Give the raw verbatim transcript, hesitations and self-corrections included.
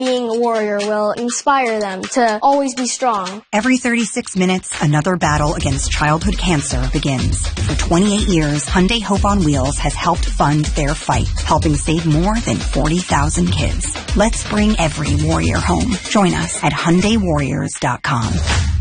Being a warrior will inspire them to always be strong. Every thirty-six minutes, another battle against childhood cancer begins. For twenty-eight years, Hyundai Hope on Wheels has helped fund their fight, helping save more than forty thousand kids. Let's bring every warrior home. Join us at Hyundai Warriors dot com.